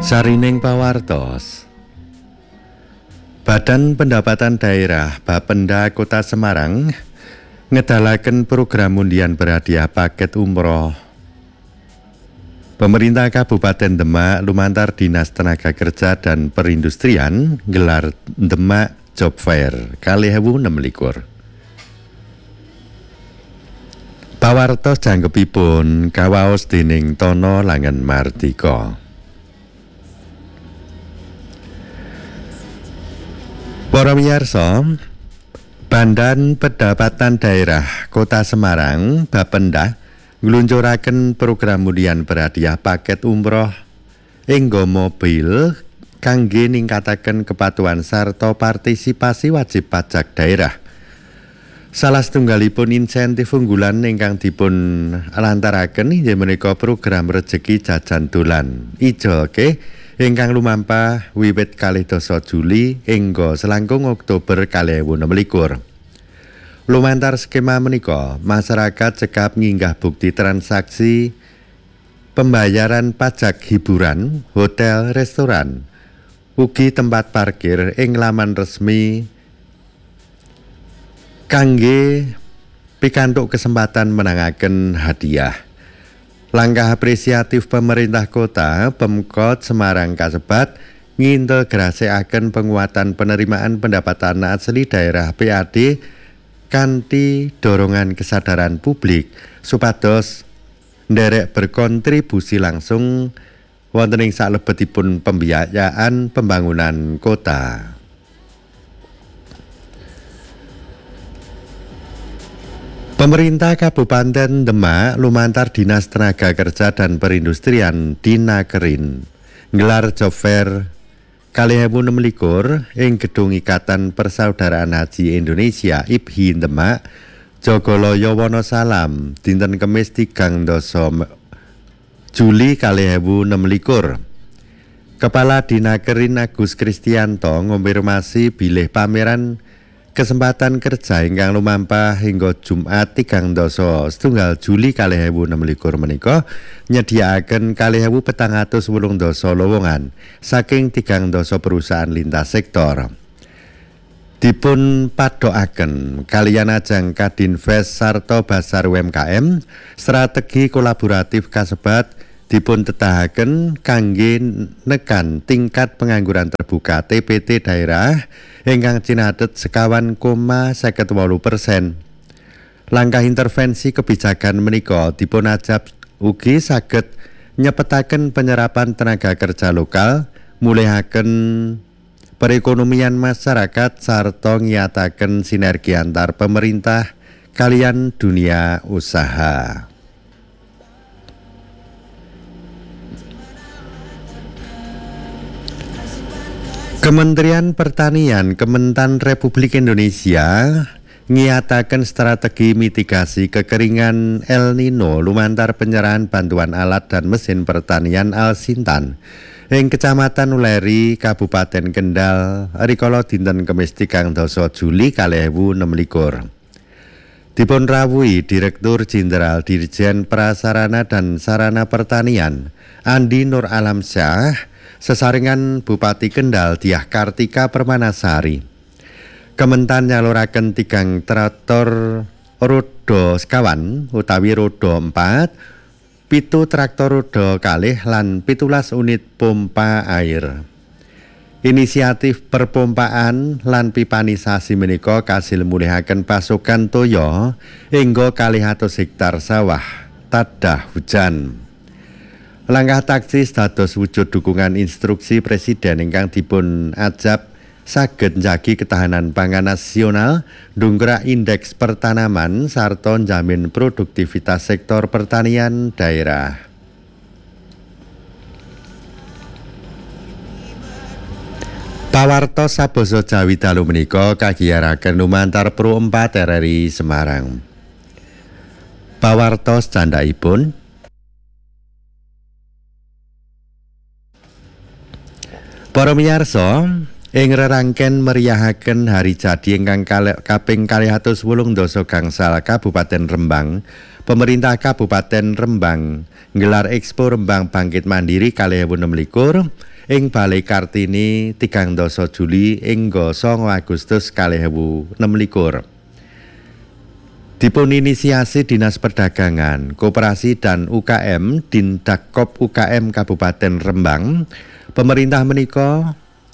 Sarining pawartos. Badan Pendapatan Daerah Bapenda Kota Semarang ngedalaken program undian berhadiah paket umroh. Pemerintah Kabupaten Demak lumantar Dinas Tenaga Kerja dan Perindustrian gelar Demak Job Fair 2026. Pawartos janggepipun kawaos dening Tono Langen Martika. Para miyarsa, Badan Pendapatan Daerah Kota Semarang Bapenda ngluncuraken program undian berhadiah paket umroh enggo mobil kangge ningkataken kepatuhan sarta partisipasi wajib pajak daerah. Salah setunggalipun insentif unggulan ingkang dipun lantaraken inggih menika program rejeki jajan dolan ijoke ingkang lumampah wiwit 2 Juli hingga selangkung Oktober 2026. Lumantar skema menika, masyarakat cekap nginggah bukti transaksi pembayaran pajak hiburan, hotel, restoran, ugi tempat parkir ing laman resmi kangge pikantuk kesempatan menangaken hadiah. Langkah apresiatif pemerintah kota Pemkot Semarang kasebat ngintegrasikaken penguatan penerimaan pendapatan asli daerah PAD kanthi dorongan kesadaran publik supados nderek berkontribusi langsung wonten ing salebetipun pembiayaan pembangunan kota. Pemerintah Kabupaten Demak lumantar Dinas Tenaga Kerja dan Perindustrian Dinakerin nggelar Job Fair 2026 ing Gedung Ikatan Persaudaraan Haji Indonesia IPHI Demak, Jogoloyo Wonosalam, dinten Kemis 3 Juli 2026. Kepala Dinakerin Agus Kristianto ngompirmasi bilih pameran kesempatan kerja ingkang lumampah hingga Jumat 3 Juli 2026 menika nyediakaken 2.480 lowongan saking 3 perusahaan lintas sektor. Dipun padokaken kaliyan ajang Kadinvest sarta Basar UMKM, strategi kolaboratif kasebat dipun tetahaken kangge nekan tingkat pengangguran terbuka TPT daerah ingkang cinadet 1,58%. Langkah intervensi kebijakan menika dipun ajab ugi saged nyepetaken penyerapan tenaga kerja lokal, mulihaken perekonomian masyarakat sarta ngiyataken sinergi antar pemerintah kaliyan dunia usaha. Kementerian Pertanian Kementan Republik Indonesia ngiyataken strategi mitigasi kekeringan El Nino lumantar penyerahan bantuan alat dan mesin pertanian Al-Sintan ing Kecamatan Uleri, Kabupaten Kendal, rikala dinten Kemis 3 Juli 2026. Dipun rawuhi Direktur Jenderal Dirjen Prasarana dan Sarana Pertanian Andi Nur Alamsyah sesarengan Bupati Kendal Diah Kartika Permanasari. Kementan nyaluraken 3 traktor roda sekawan utawi roda 4, 7 traktor roda kalih lan 17 unit pompa air. Inisiatif perpompaan lan pipanisasi menika kasil mulihaken pasokan toya hingga 200 hektar sawah tadah hujan. Langkah taktis dados wujud dukungan instruksi Presiden ingkang dipun ajab saged njagi ketahanan pangan nasional, ndongkrak indeks pertanaman sarta njamin produktivitas sektor pertanian daerah. Pawartos sabasa Jawi dalu menika kagiyaraken lumantar Pro 4 RRI Semarang. Pawartos candhaipun para miyarsa, ing rerangken meriahaken hari jadi ingkang kaping 280 gangsal Kabupaten Rembang, Pemerintah Kabupaten Rembang nggelar Expo Rembang Bangkit Mandiri 2026 ing Balai Kartini 13 Juli hingga 9 Agustus 2026. Dipuninisiasi Dinas Perdagangan, Koperasi dan UKM Dindakkop UKM Kabupaten Rembang, pemerintah menika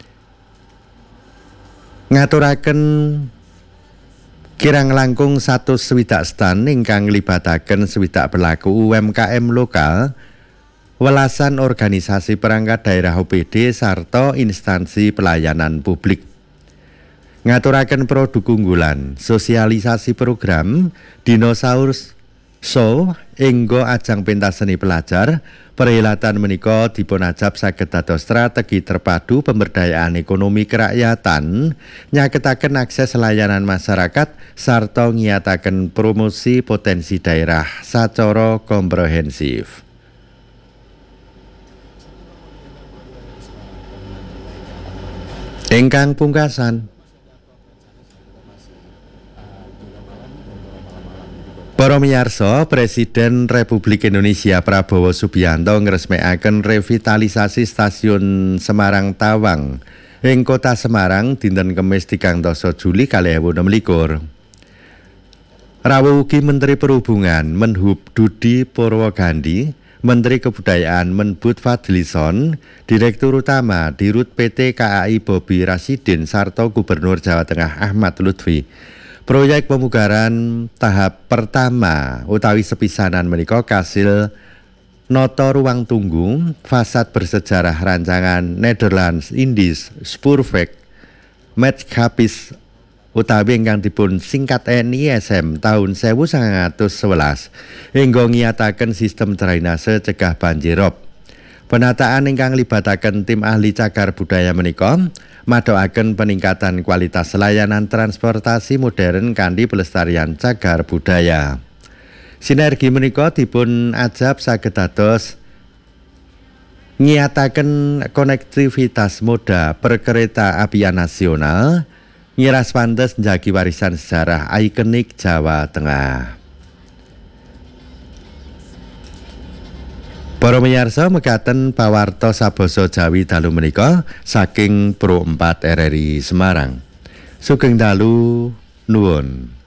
ngaturaken kirang langkung 160 stan ingkang nglibataken 60 pelaku UMKM lokal, welasan organisasi perangkat daerah OPD sarta instansi pelayanan publik. Ngaturaken produk unggulan, sosialisasi program Dinosaurus Show enggo ajang pentas seni pelajar. Perhelatan menika dipunajab saged dados strategi terpadu pemberdayaan ekonomi kerakyatan, nyaketaken akses layanan masyarakat sarta ngiyataken promosi potensi daerah sacara komprehensif. Ingkang pungkasan, para miyarsa, Presiden Republik Indonesia Prabowo Subianto ngresmekaken revitalisasi stasiun Semarang Tawang ing Kota Semarang dinten Kemis 13 Juli 2026. Rawuh ugi Menteri Perhubungan Menhub Dudi Purwogandhi, Menteri Kebudayaan Menbud Fadlison, Direktur Utama Dirut PT KAI Bobi Rasidin sarta Gubernur Jawa Tengah Ahmad Lutfi. Proyek pemugaran tahap pertama utawi sepisanan menika kasil noto ruang tunggu fasad bersejarah rancangan Netherlands Indies Spoorweg Maatschapis utawi ingkang dipun singkat NISM tahun 1911 hingga ngiyataken sistem drainase cegah banjirop. Penataan ingkang libataken tim ahli cagar budaya menika madokaken peningkatan kualitas layanan transportasi modern kanthi pelestarian cagar budaya. Sinergi menika dipun ajab saged dados ngiyataken konektivitas moda perkereta apian nasional, ngiras pantes njagi warisan sejarah ikonik Jawa Tengah. Para miyarsa mekaten pawarta sabasa Jawi dalu menika saking Pro 4 RRI Semarang. Sugeng dalu nuwun.